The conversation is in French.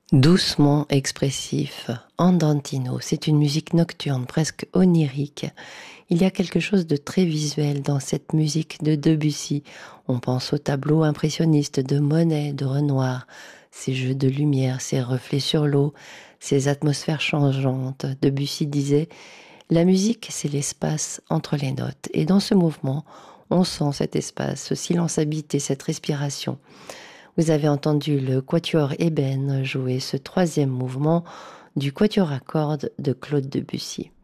Doucement expressif, andantino, c'est une musique nocturne, presque onirique. Il y a quelque chose de très visuel dans cette musique de Debussy. On pense aux tableaux impressionnistes de Monet, de Renoir, ces jeux de lumière, ces reflets sur l'eau, ces atmosphères changeantes. Debussy disait: la musique, c'est l'espace entre les notes. Et dans ce mouvement, on sent cet espace, ce silence habité, cette respiration. Vous avez entendu le quatuor ébène jouer ce troisième mouvement du quatuor à cordes de Claude Debussy.